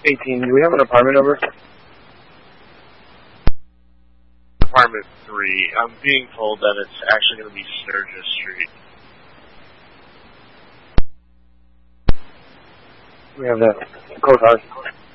18. Do we have an apartment over? Apartment 3. I'm being told that it's actually going to be Sturgis Street. We have that. Code house.